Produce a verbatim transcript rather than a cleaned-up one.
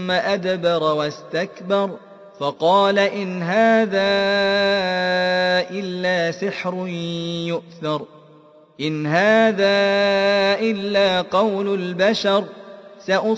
ثم أدبر واستكبر فقال إن هذا إلا سحر يؤثر إن هذا إلا قول البشر سأصليه